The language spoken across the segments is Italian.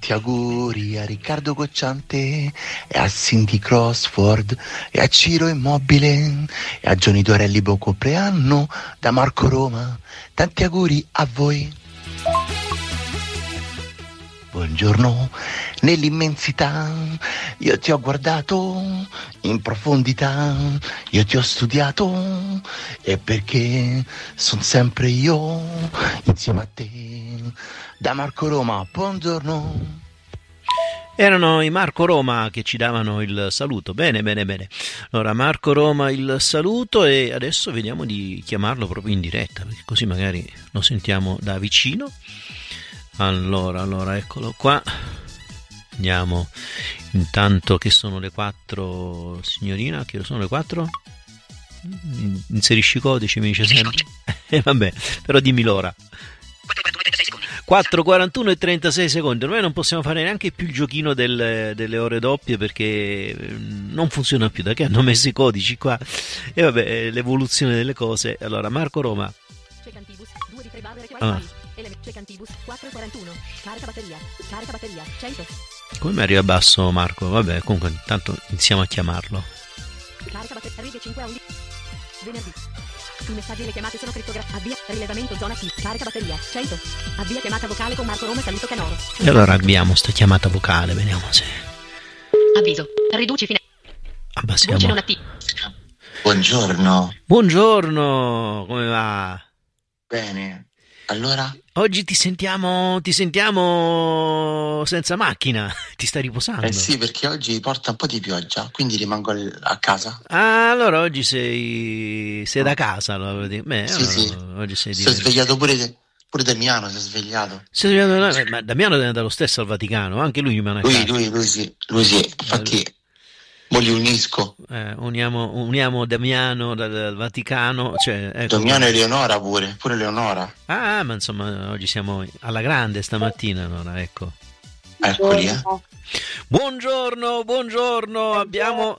Tanti auguri a Riccardo Cocciante e a Cindy Crossford e a Ciro Immobile e a Johnny Dorelli, buon compleanno da Marco Roma. Tanti auguri a voi. Buongiorno, nell'immensità io ti ho guardato, in profondità io ti ho studiato, e perché sono sempre io insieme a te. Da Marco Roma, buongiorno. Erano i Marco Roma che ci davano il saluto. Bene. Allora, Marco Roma il saluto, e adesso vediamo di chiamarlo proprio in diretta, perché così magari lo sentiamo da vicino. Allora, eccolo qua. Andiamo, intanto che sono le 4, signorina, che sono le 4? Inserisci i codici, mi dice sempre. Vabbè, però dimmi l'ora. 4:41 e 36 secondi. Ormai non possiamo fare neanche più il giochino delle ore doppie, perché non funziona più, da che hanno messo i codici qua. E vabbè, l'evoluzione delle cose. Allora, Marco Roma. Cecantibus 441, carica batteria 100. Come mi arriva basso, Marco? Vabbè, comunque intanto iniziamo a chiamarlo. Carica batteria, righe 5 a 11. Venerdì. I messaggi e le chiamate sono crittografati. Avvia rilevamento zona T. Carica batteria 100. Avvia chiamata vocale con Marco Roma e saluto Canoro. E allora abbiamo sta chiamata vocale, vediamo se. Avviso. Riduci fine. Abbassiamo. Voce non attiva. Buongiorno. Come va? Bene. Allora? Oggi ti sentiamo senza macchina, ti stai riposando? Sì, perché oggi porta un po' di pioggia, quindi rimango a casa. Ah, allora oggi sei da casa, allora. Beh, Sì. Oggi sei Si è svegliato pure Damiano, si è svegliato. Ma Damiano è andato lo stesso al Vaticano, anche lui rimane a casa. Lui sì, infatti mo li unisco. Uniamo Damiano dal Vaticano, cioè, ecco. Damiano e Leonora pure Leonora. Ah, ma insomma oggi siamo alla grande stamattina, allora, ecco. Eccoli, Buongiorno, abbiamo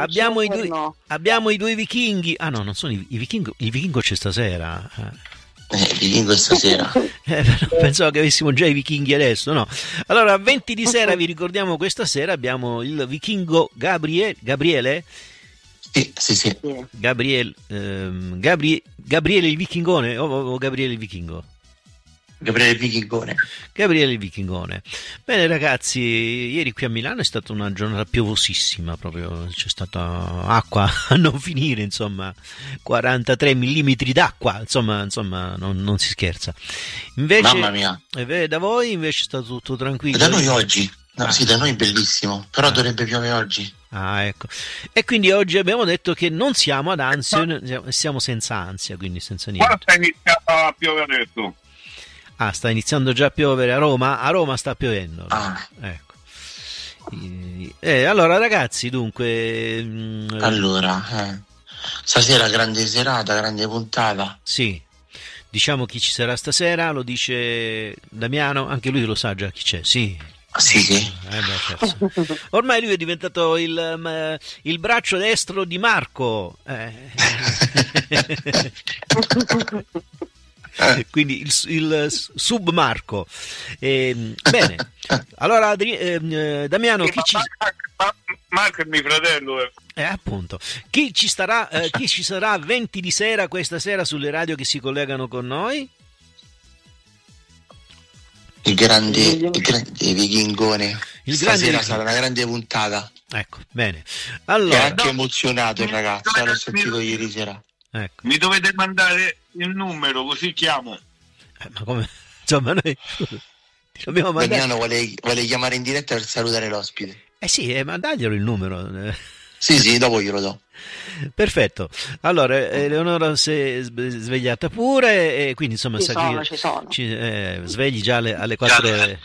i due vichinghi. Ah no, non sono i vichinghi, il vichingo c'è stasera. Il vichingo stasera. Pensavo che avessimo già i vichinghi adesso, no? Allora, 20 di sera, vi ricordiamo, questa sera abbiamo il vichingo Gabriele? Sì. Gabriele il vichingone o Gabriele il vichingo? Gabriele il Vichingone. Bene ragazzi, ieri qui a Milano è stata una giornata piovosissima, proprio c'è stata acqua a non finire, insomma 43 mm d'acqua, insomma non si scherza. Invece, mamma mia, da voi invece è stato tutto tranquillo? Da noi oggi, sì, da noi è bellissimo, però dovrebbe piovere oggi. Ah, ecco. E quindi oggi abbiamo detto che non siamo ad ansia, siamo senza ansia, quindi senza niente. Quando è iniziato a piovere adesso? Ah, sta iniziando già a piovere a Roma? A Roma sta piovendo. Ecco. Allora ragazzi, dunque... stasera grande serata, grande puntata. Sì. Diciamo chi ci sarà stasera, lo dice Damiano, anche lui lo sa già chi c'è, sì. Sì. Certo. Ormai lui è diventato il braccio destro di Marco. Quindi il sub Marco. Bene, allora Damiano, chi ci... Marco è mio fratello. Appunto, chi ci sarà 20 di sera questa sera sulle radio che si collegano con noi? Il grande vichingone. Stasera sarà una grande puntata. Ecco, bene. Allora, è anche emozionato il ragazzo, l'ho sentito ieri sera. Ecco. Mi dovete mandare il numero, così chiamo. Ma come? Insomma, noi dobbiamo mandare... Damiano vuole chiamare in diretta per salutare l'ospite. Sì, mandaglielo il numero. Sì, dopo glielo do. Perfetto. Allora, Eleonora si è svegliata pure, e quindi insomma ci sono. Svegli già alle 4.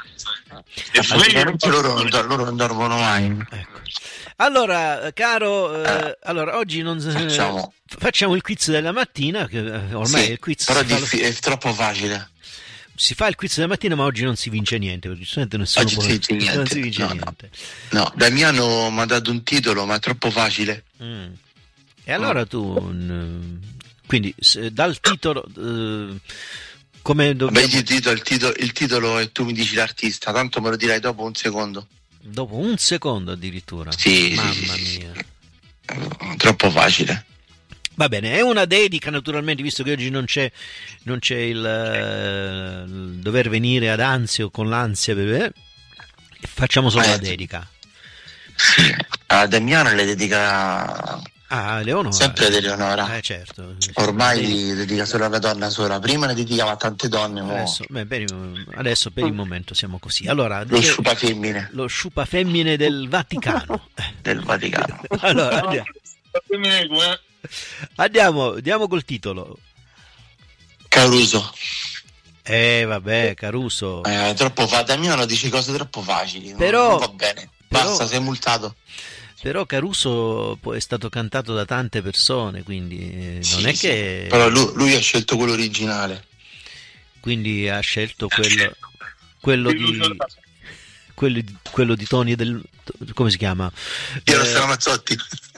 Loro non dormono mai. Ecco. Allora, caro, allora oggi non facciamo il quiz della mattina, che ormai sì, il quiz però è troppo facile. Si fa il quiz della mattina, ma oggi non si vince niente, perché giustamente non si vince niente. No, Damiano mi ha dato un titolo, ma è troppo facile. E allora tu, quindi dal titolo Come dobbiamo... Beh, il titolo e tu mi dici l'artista, tanto me lo dirai dopo un secondo. Dopo un secondo addirittura? Sì, Mamma sì. mia. Troppo facile. Va bene, è una dedica naturalmente, visto che oggi non c'è il dover venire ad Anzio con l'ansia, facciamo solo la dedica. Sì. A Damiano le dedica Ah, Leonora. sempre ad Eleonora. Certo. Ormai li dedica solo alla donna sola. Prima ne dedicava a tante donne. Adesso per il momento siamo così. Allora, Lo sciupa femmine. Lo sciupa femmine del Vaticano. Del Vaticano. Allora, andiamo col titolo. Caruso. Vabbè, Caruso. Troppo Damiano dice cose troppo facili. Però, non va bene. Basta, sei multato. Però Caruso poi è stato cantato da tante persone, quindi non è che... Però lui ha scelto quello originale. Quindi ha scelto quello di Tony del... come si chiama? Piero Ramazzotti.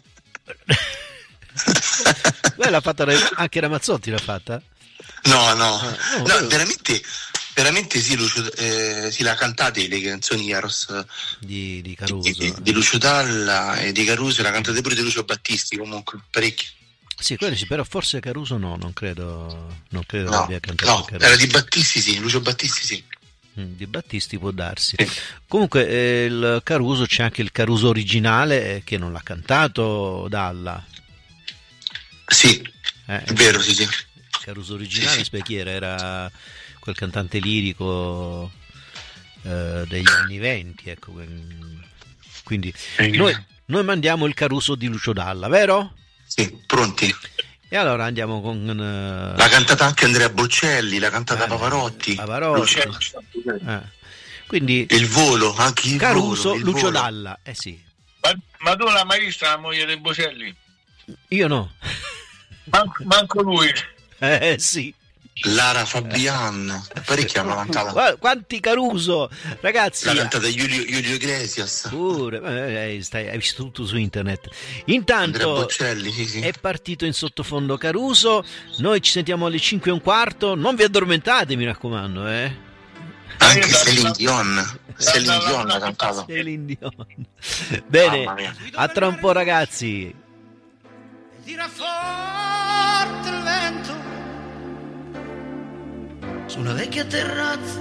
Beh, l'ha fatta anche Ramazzotti, l'ha fatta? No, veramente sì, Lucio, sì, l'ha cantate le canzoni Yaros di Caruso, di Lucio Dalla e di Caruso, l'ha cantate pure di Lucio Battisti, comunque parecchio. Sì, quello sì, però forse Caruso non credo abbia cantato Caruso. Era di Battisti, sì, Lucio Battisti, sì. Di Battisti può darsi. Comunque il Caruso, c'è anche il Caruso originale che non l'ha cantato Dalla. Sì, è vero, sì. Il Caruso originale, sì. Chi era quel cantante lirico degli anni '20, ecco. Quindi noi mandiamo il Caruso di Lucio Dalla, vero? Sì, pronti. E allora andiamo con... l'ha cantata anche Andrea Bocelli, l'ha cantata Pavarotti. Quindi il volo, anche il Caruso, volo, il Lucio volo. Dalla, sì. Ma tu l'hai mai vista la moglie dei Bocelli? Io no. Manco lui. Sì. Lara Fabian, parecchio hanno cantato. Quanti Caruso, ragazzi. L'ha cantata Julio Iglesias. Pure, hai visto tutto su internet. Intanto Bocelli, sì. È partito in sottofondo Caruso. Noi ci sentiamo alle 5:15. Non vi addormentate, mi raccomando, Anche Celine Dion ha cantato. Celine Dion. Bene, a tra un po', ragazzi. Tira forte il vento su una vecchia terrazza